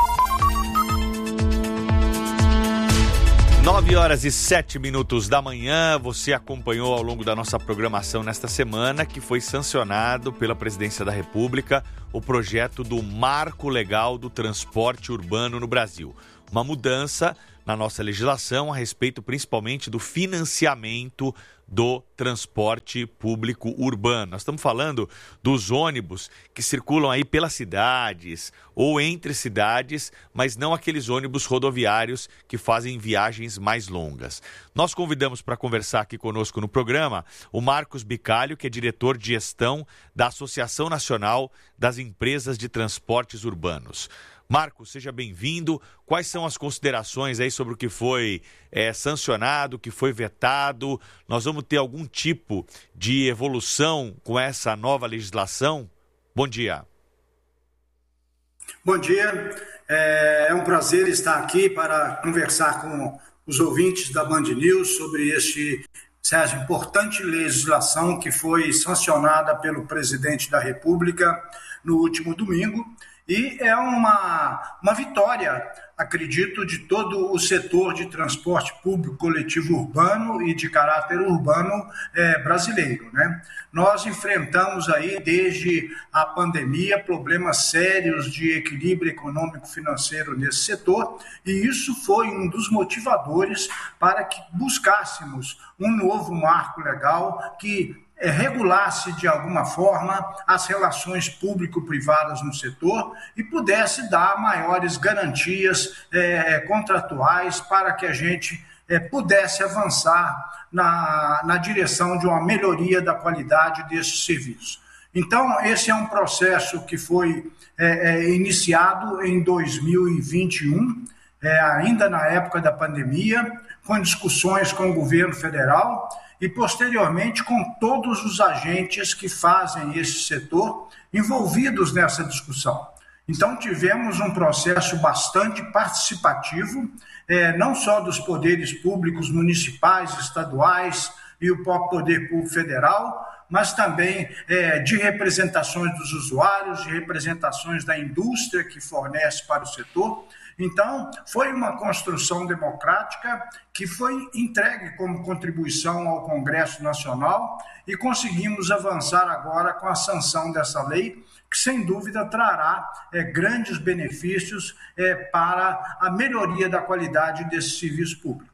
9h07 da manhã, você acompanhou ao longo da nossa programação nesta semana que foi sancionado pela Presidência da República o projeto do Marco Legal do Transporte Urbano no Brasil. Uma mudança na nossa legislação a respeito principalmente do financiamento do transporte público urbano. Nós estamos falando dos ônibus que circulam aí pelas cidades ou entre cidades, mas não aqueles ônibus rodoviários que fazem viagens mais longas. Nós convidamos para conversar aqui conosco no programa o Marcos Bicalho, que é diretor de gestão da Associação Nacional das Empresas de Transportes Urbanos. Marcos, seja bem-vindo. Quais são as considerações aí sobre o que foi sancionado, o que foi vetado? Nós vamos ter algum tipo de evolução com essa nova legislação? Bom dia. Bom dia. É um prazer estar aqui para conversar com os ouvintes da Band News sobre essa importante legislação que foi sancionada pelo presidente da República no último domingo. E é uma vitória, acredito, de todo o setor de transporte público coletivo urbano e de caráter urbano brasileiro, né? Nós enfrentamos aí, desde a pandemia, problemas sérios de equilíbrio econômico-financeiro nesse setor, e isso foi um dos motivadores para que buscássemos um novo marco legal que regulasse de alguma forma as relações público-privadas no setor e pudesse dar maiores garantias contratuais para que a gente pudesse avançar na direção de uma melhoria da qualidade desses serviços. Então, esse é um processo que foi iniciado em 2021, ainda na época da pandemia, com discussões com o governo federal e, posteriormente, com todos os agentes que fazem esse setor envolvidos nessa discussão. Então, tivemos um processo bastante participativo, não só dos poderes públicos municipais, estaduais e o próprio poder público federal, mas também de representações dos usuários, de representações da indústria que fornece para o setor. Então, foi uma construção democrática que foi entregue como contribuição ao Congresso Nacional e conseguimos avançar agora com a sanção dessa lei, que sem dúvida trará grandes benefícios para a melhoria da qualidade desse serviço público.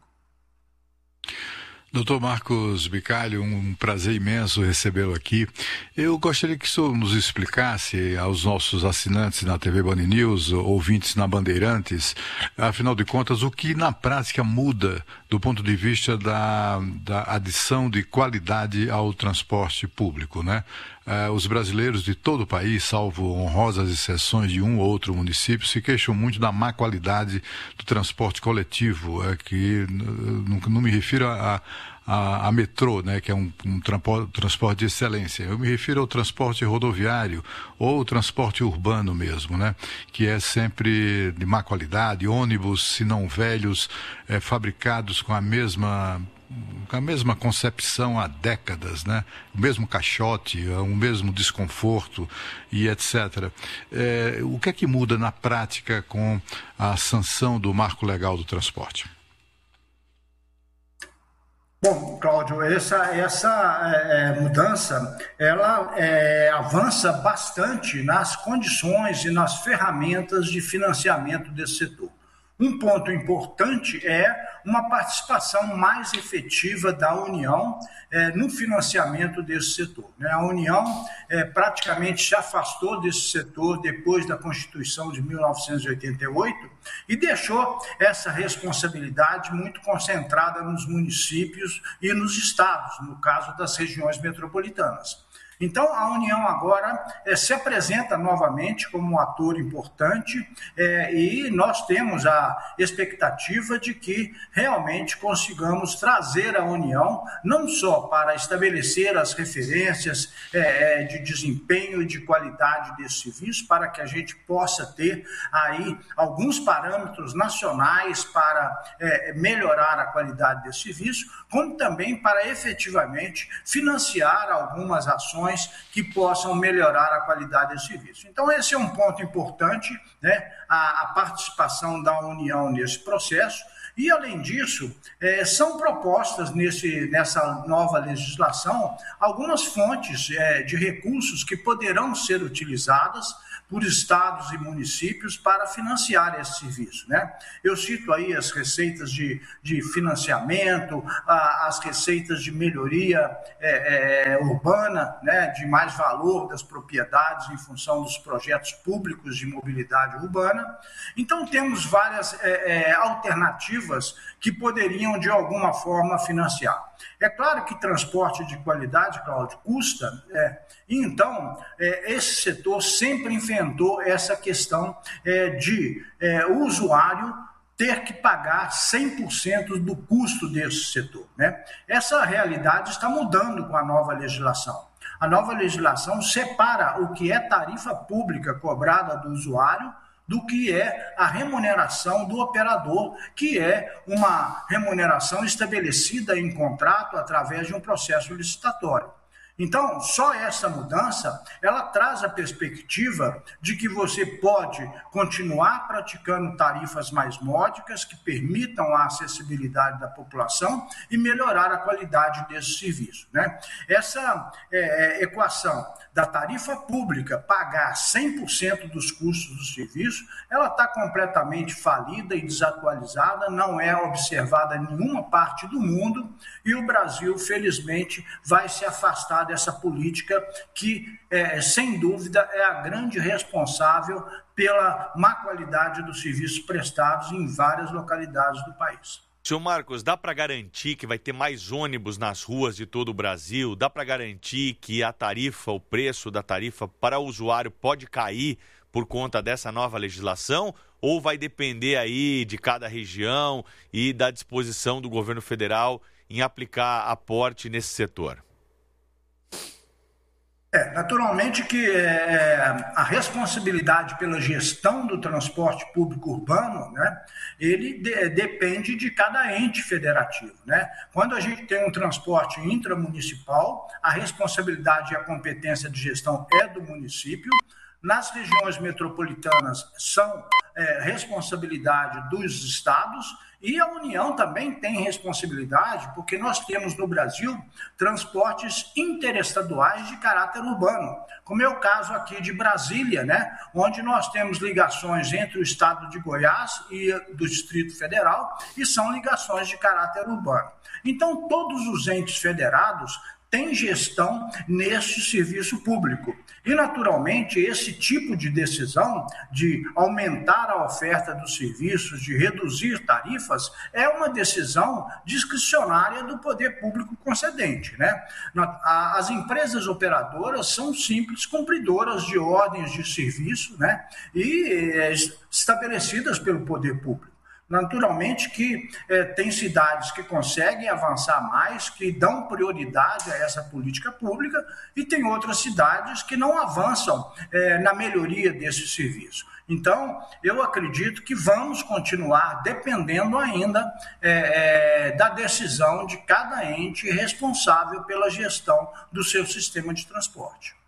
Doutor Marcos Bicalho, um prazer imenso recebê-lo aqui. Eu gostaria que o senhor nos explicasse aos nossos assinantes na TV Band News, ouvintes na Bandeirantes, afinal de contas, o que na prática muda do ponto de vista da adição de qualidade ao transporte público, né? Os brasileiros de todo o país, salvo honrosas exceções de um ou outro município, se queixam muito da má qualidade do transporte coletivo, que não me refiro a metrô, né, que é um transporte de excelência. Eu me refiro ao transporte rodoviário ou transporte urbano mesmo, né, que é sempre de má qualidade, ônibus, se não velhos, fabricados com a mesma concepção há décadas, né? O mesmo caixote, o mesmo desconforto e etc. O que é que muda na prática com a sanção do Marco Legal do Transporte? Bom, Cláudio, essa mudança, ela avança bastante nas condições e nas ferramentas de financiamento desse setor. Um ponto importante é uma participação mais efetiva da União no financiamento desse setor. A União praticamente se afastou desse setor depois da Constituição de 1988 e deixou essa responsabilidade muito concentrada nos municípios e nos estados, no caso das regiões metropolitanas. Então, a União agora se apresenta novamente como um ator importante e nós temos a expectativa de que realmente consigamos trazer a União não só para estabelecer as referências de desempenho e de qualidade desse serviço, para que a gente possa ter aí alguns parâmetros nacionais para melhorar a qualidade desse serviço, como também para efetivamente financiar algumas ações que possam melhorar a qualidade desse serviço. Então, esse é um ponto importante, a participação da União nesse processo. E, além disso, são propostas nessa nova legislação algumas fontes de recursos que poderão ser utilizadas por estados e municípios para financiar esse serviço. Eu cito aí as receitas de financiamento, as receitas de melhoria urbana, de mais valor das propriedades em função dos projetos públicos de mobilidade urbana. Então, temos várias alternativas que poderiam, de alguma forma, financiar. É claro que transporte de qualidade, Cláudio, custa, e então esse setor sempre enfrentou essa questão de o usuário ter que pagar 100% do custo desse setor. Essa realidade está mudando com a nova legislação. A nova legislação separa o que é tarifa pública cobrada do usuário do que é a remuneração do operador, que é uma remuneração estabelecida em contrato através de um processo licitatório. Então, só essa mudança, ela traz a perspectiva de que você pode continuar praticando tarifas mais módicas, que permitam a acessibilidade da população e melhorar a qualidade desse serviço. Essa equação da tarifa pública pagar 100% dos custos do serviço, ela está completamente falida e desatualizada, não é observada em nenhuma parte do mundo e o Brasil, felizmente, vai se afastar dessa política que, sem dúvida, é a grande responsável pela má qualidade dos serviços prestados em várias localidades do país. Senhor Marcos, dá para garantir que vai ter mais ônibus nas ruas de todo o Brasil? Dá para garantir que a tarifa, o preço da tarifa para o usuário pode cair por conta dessa nova legislação? Ou vai depender aí de cada região e da disposição do governo federal em aplicar aporte nesse setor? Naturalmente que a responsabilidade pela gestão do transporte público urbano, ele depende de cada ente federativo. Quando a gente tem um transporte intramunicipal, a responsabilidade e a competência de gestão é do município. Nas regiões metropolitanas são responsabilidade dos estados e a União também tem responsabilidade, porque nós temos no Brasil transportes interestaduais de caráter urbano, como é o caso aqui de Brasília, onde nós temos ligações entre o estado de Goiás e do Distrito Federal e são ligações de caráter urbano. Então, todos os entes federados tem gestão nesse serviço público. E, naturalmente, esse tipo de decisão de aumentar a oferta dos serviços, de reduzir tarifas, é uma decisão discricionária do poder público concedente. As empresas operadoras são simples cumpridoras de ordens de serviço e estabelecidas pelo poder público. Naturalmente que tem cidades que conseguem avançar mais, que dão prioridade a essa política pública e tem outras cidades que não avançam na melhoria desse serviço. Então, eu acredito que vamos continuar dependendo ainda da decisão de cada ente responsável pela gestão do seu sistema de transporte.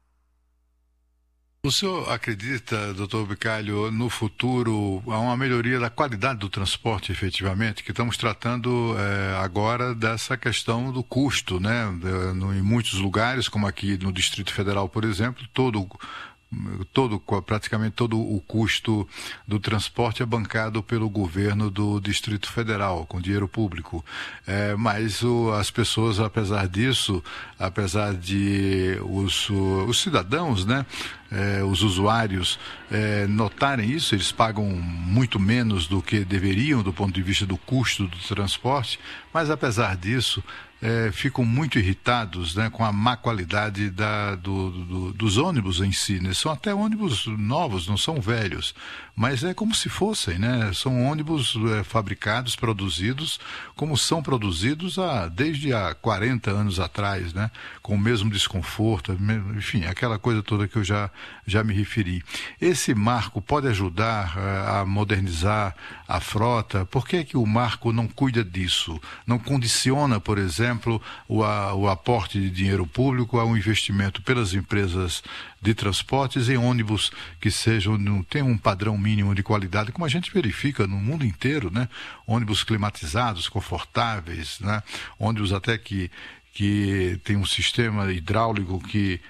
O senhor acredita, doutor Bicalho, no futuro há uma melhoria da qualidade do transporte, efetivamente, que estamos tratando agora dessa questão do custo, em muitos lugares, como aqui no Distrito Federal, por exemplo, todo praticamente todo o custo do transporte é bancado pelo governo do Distrito Federal, com dinheiro público. Mas as pessoas, apesar disso, apesar de os cidadãos, né, os usuários notarem isso, eles pagam muito menos do que deveriam do ponto de vista do custo do transporte, mas apesar disso, ficam muito irritados, né, com a má qualidade dos ônibus em si, né? São até ônibus novos, não são velhos, mas é como se fossem, né? São ônibus fabricados, produzidos, como são produzidos desde há 40 anos atrás, né? Com o mesmo desconforto, enfim, aquela coisa toda que eu já me referi. Esse marco pode ajudar a modernizar a frota? Por que que o marco não cuida disso? Não condiciona, por exemplo, o aporte de dinheiro público ao investimento pelas empresas de transportes em ônibus que tenham um padrão mínimo de qualidade, como a gente verifica no mundo inteiro, né? Ônibus climatizados, confortáveis, né? Ônibus até que tem um sistema hidráulico que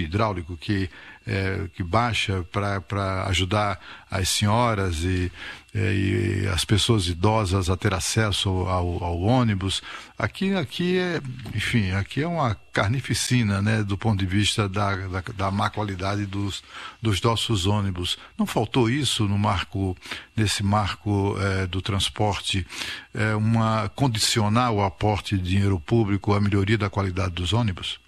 baixa para ajudar as senhoras e as pessoas idosas a ter acesso ao ônibus. Aqui é uma carnificina, né, do ponto de vista da má qualidade dos nossos ônibus. Não faltou isso nesse marco do transporte, condicionar o aporte de dinheiro público à melhoria da qualidade dos ônibus?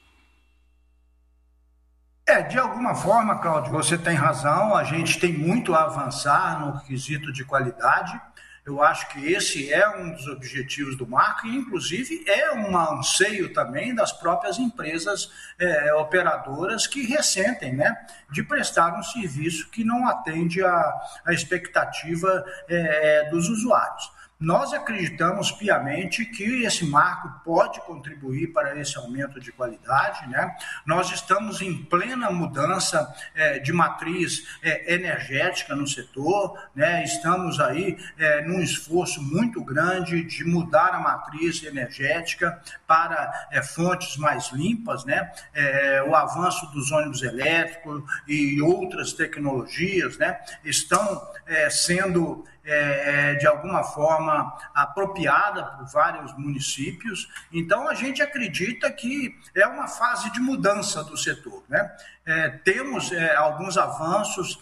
De alguma forma, Cláudio, você tem razão, a gente tem muito a avançar no quesito de qualidade. Eu acho que esse é um dos objetivos do marco e, inclusive, é um anseio também das próprias empresas operadoras que ressentem, né, de prestar um serviço que não atende à expectativa dos usuários. Nós acreditamos piamente que esse marco pode contribuir para esse aumento de qualidade, né? Nós estamos em plena mudança de matriz energética no setor, né? Estamos aí num esforço muito grande de mudar a matriz energética para fontes mais limpas, né? O avanço dos ônibus elétricos e outras tecnologias, né, estão sendo de alguma forma apropriada por vários municípios. Então, a gente acredita que é uma fase de mudança do setor, né? Temos alguns avanços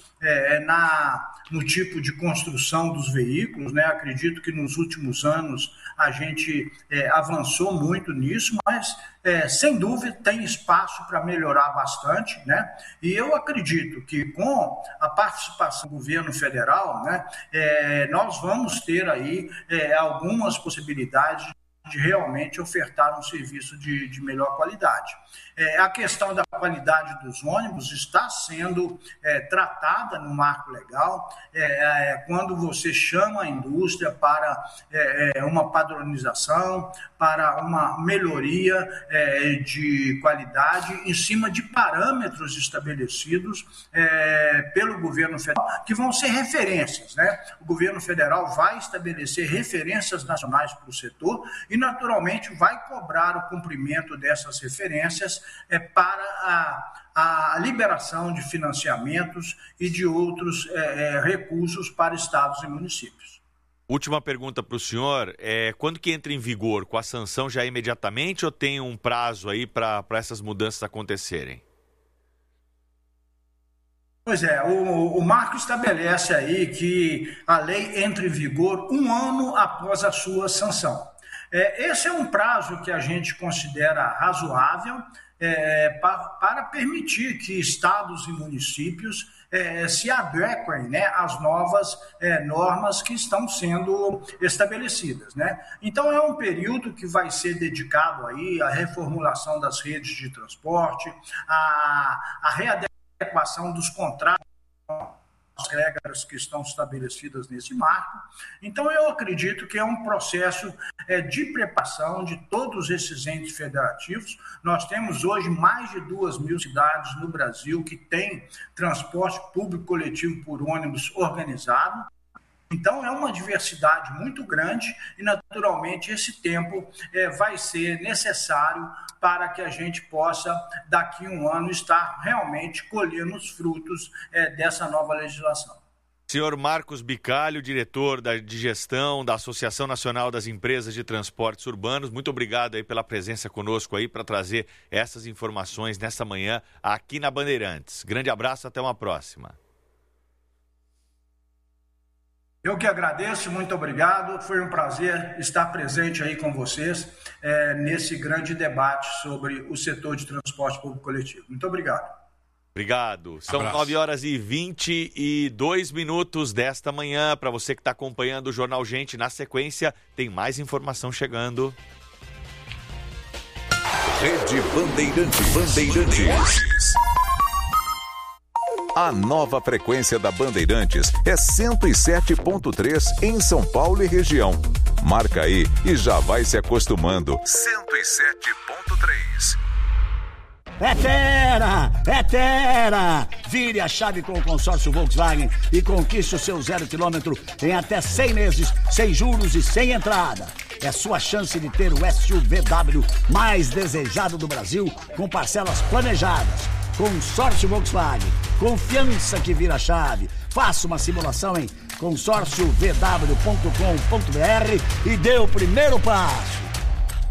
no tipo de construção dos veículos, né? Acredito que nos últimos anos a gente avançou muito nisso, mas sem dúvida tem espaço para melhorar bastante, né? E eu acredito que com a participação do governo federal, né, nós vamos ter aí algumas possibilidades de realmente ofertar um serviço de melhor qualidade. A questão da qualidade dos ônibus está sendo tratada no marco legal, quando você chama a indústria para uma padronização, para uma melhoria de qualidade em cima de parâmetros estabelecidos pelo governo federal, que vão ser referências, né? O governo federal vai estabelecer referências nacionais para o setor e, naturalmente, vai cobrar o cumprimento dessas referências para a liberação de financiamentos e de outros recursos para estados e municípios. Última pergunta para o senhor, quando que entra em vigor? Com a sanção já imediatamente ou tem um prazo aí para essas mudanças acontecerem? Pois o marco estabelece aí que a lei entra em vigor 1 ano após a sua sanção. Esse é um prazo que a gente considera razoável para permitir que estados e municípios se adequem, né, às novas normas que estão sendo estabelecidas, né? Então é um período que vai ser dedicado aí à reformulação das redes de transporte, à readequação dos contratos, as regras que estão estabelecidas nesse marco. Então, eu acredito que é um processo de preparação de todos esses entes federativos. Nós temos hoje mais de 2.000 cidades no Brasil que têm transporte público coletivo por ônibus organizado. Então, é uma diversidade muito grande e, naturalmente, esse tempo vai ser necessário para que a gente possa, daqui a um ano, estar realmente colhendo os frutos dessa nova legislação. Senhor Marcos Bicalho, diretor de gestão da Associação Nacional das Empresas de Transportes Urbanos, muito obrigado aí pela presença conosco aí para trazer essas informações nessa manhã aqui na Bandeirantes. Grande abraço, até uma próxima. Eu que agradeço, muito obrigado. Foi um prazer estar presente aí com vocês nesse grande debate sobre o setor de transporte público coletivo. Muito obrigado. Obrigado. São 9h22 desta manhã. Para você que está acompanhando o Jornal Gente, na sequência tem mais informação chegando. Rede Bandeirantes. A nova frequência da Bandeirantes é 107.3 em São Paulo e região. Marca aí e já vai se acostumando. 107.3. É Tera! Vire a chave com o consórcio Volkswagen e conquiste o seu 0 km em até 100 meses, sem juros e sem entrada. É sua chance de ter o SUVW mais desejado do Brasil, com parcelas planejadas. Consórcio Volkswagen, confiança que vira chave. Faça uma simulação em consórciovw.com.br e dê o primeiro passo.